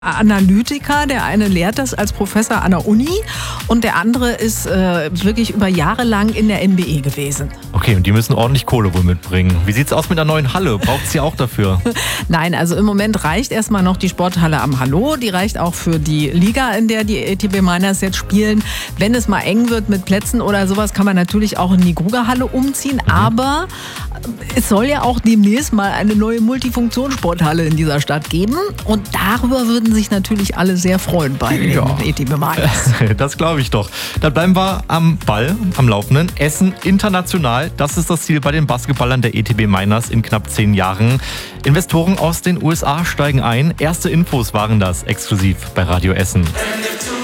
Analytiker. Der eine lehrt das als Professor an der Uni und der andere ist wirklich über Jahre lang in der NBE gewesen. Okay, und die müssen ordentlich Kohle wohl mitbringen. Wie sieht's aus mit der neuen Halle? Braucht sie auch dafür? Nein, also im Moment reicht erstmal noch die Sporthalle am Hallo. Die reicht auch für die Liga, in der die ATB Miners jetzt spielen. Wenn es mal eng wird mit Plätzen oder sowas, kann man natürlich auch in die Grugerhalle umziehen. Aber es soll ja auch demnächst mal eine neue Multifunktionssporthalle in dieser Stadt geben. Und darüber würden sich natürlich alle sehr freuen bei den ATB Miners. Das glaube ich doch. Dann bleiben wir am Ball, am Laufenden. Essen international, das ist das Ziel bei den Basketballern der ATB Miners in knapp 10 Jahren. Investoren aus den USA steigen ein. Erste Infos waren das exklusiv bei Radio Essen.